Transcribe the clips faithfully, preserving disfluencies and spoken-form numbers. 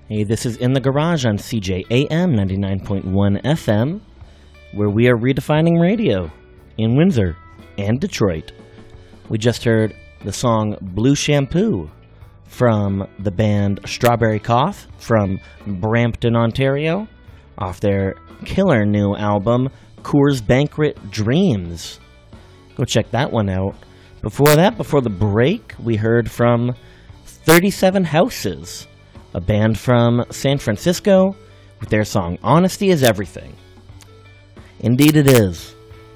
Hey, this is In the Garage on C J A M ninety-nine point one F M, where we are redefining radio in Windsor and Detroit. We just heard the song Blue Shampoo from the band Strawberry Cough from Brampton, Ontario, off their killer new album, Coors Banquet Dreams. Go check that one out. Before that, before the break, we heard from thirty-seven Houses, a band from San Francisco, with their song Honesty is Everything. Indeed it is.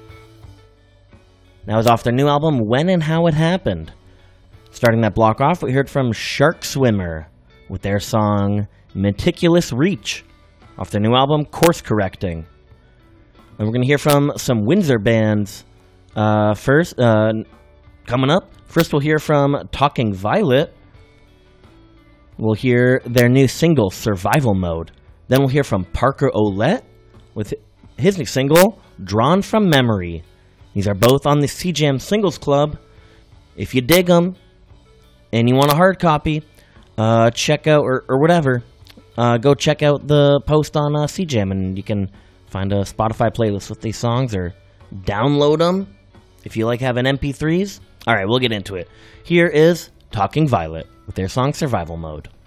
That was off their new album, When and How It Happened. Starting that block off, we heard from Shark Swimmer, with their song Meticulous Reach, off their new album, Course Correcting. And we're going to hear from some Windsor bands uh, first. Uh, coming up, first we'll hear from Talking Violet. We'll hear their new single, Survival Mode. Then we'll hear from Parker Ouellette with his new single, Drawn from Memory. These are both on the C J A M Singles Club. If you dig them and you want a hard copy, uh, check out, or, or whatever, uh, go check out the post on uh, C J A M, and you can find a Spotify playlist with these songs, or download them if you like having M P threes. All right, we'll get into it. Here is Talking Violet with their song Survival Mode.